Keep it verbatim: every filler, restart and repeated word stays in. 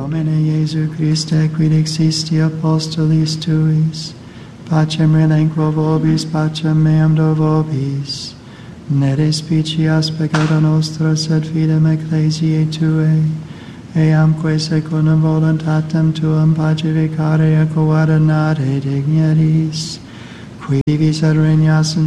Domine Iesu Christe, quid existi apostolis tuis, pacem relinquo vobis, pacem meam do vobis, ne despicias peccata nostra, sed fidem ecclesiae Tuae, eamque secundum voluntatem Tuam pacificare et coordinare dignitas, qui vis et regnas in